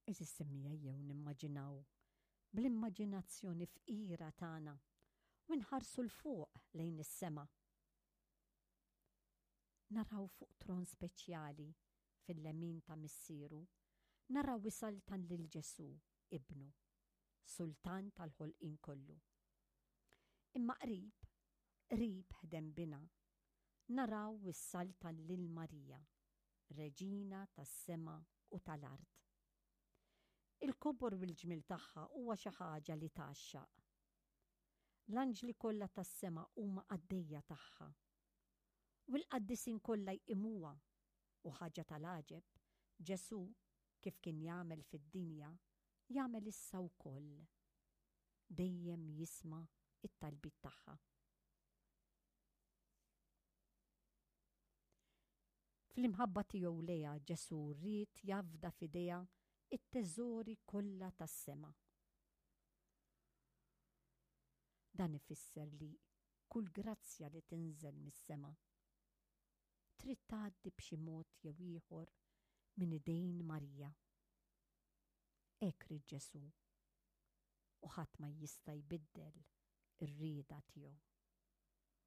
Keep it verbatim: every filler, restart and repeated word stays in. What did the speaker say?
Eżis semmija jew nimmaġinaw bl-immaġinazzjoni fqira tagħna u nħarsu l-fuq lejn is-sema. Naraw fuq tron speċjali fil-lemin ta' missieru, naraw isaltan lil Ġesu, ibnu, sultan tal-ħolqien kollu. Imma qrib, qrib ħdem bina, naraw is-saltan lil Marija, reġina tas-sema u tal-art. Il-kubur u l-ġmil tagħha huwa xi ħaġa li taxxaq. L-anġli kollha tas-sema huma għaddejja tagħha. U l-qaddisin kollha jqimuha u ħaġa tal-għaġeb, Ġesu kif kien jagħmel fid-dinja, jagħmel issa wkoll. Dejjem jisma' it-talbiet tagħha. Fl-imħabba tiegħu lejha Ġesu rrid jafda f'idejha it-teżori kollha tas-sema. Dan ifisser li kull grazzja li tinżel mis-sema trid tgħaddi b'xi mod jew ieħor minn idejn Marija. Hekk rid Ġesu u ħadd ma jista' jbiddel ir-rieda tiegħu.